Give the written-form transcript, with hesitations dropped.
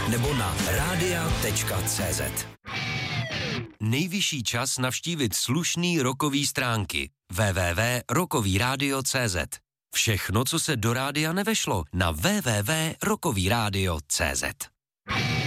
nebo na radia.cz. Nejvyšší čas navštívit slušný rockový stránky www.rockovyradio.cz. Všechno, co se do rádia nevešlo, na www.rockovyradio.cz.